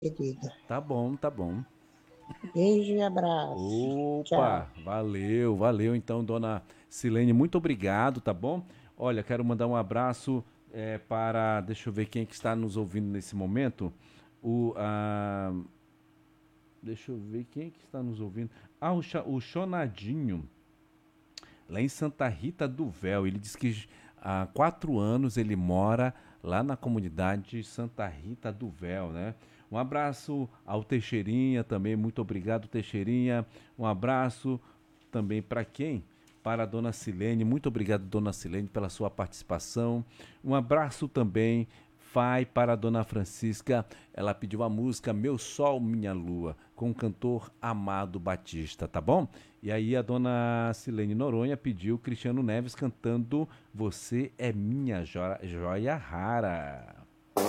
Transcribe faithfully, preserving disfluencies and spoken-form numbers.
querida. Tá bom, tá bom. Beijo e abraço. Tchau. Opa, valeu, valeu. Então, dona Silene, muito obrigado, tá bom? Olha, quero mandar um abraço é, para, deixa eu ver quem é que está nos ouvindo nesse momento. O, ah, deixa eu ver quem é que está nos ouvindo. Ah, o, Cha- o Chonadinho, lá em Santa Rita do Véu. Ele diz que há quatro anos ele mora lá na comunidade Santa Rita do Véu, né? Um abraço ao Teixeirinha também, muito obrigado, Teixeirinha. Um abraço também para quem? Para a dona Silene, muito obrigado, dona Silene, pela sua participação. Um abraço também vai para a dona Francisca. Ela pediu a música Meu Sol, Minha Lua, com o cantor Amado Batista, tá bom? E aí a dona Silene Noronha pediu Cristiano Neves cantando Você é Minha Joia Rara.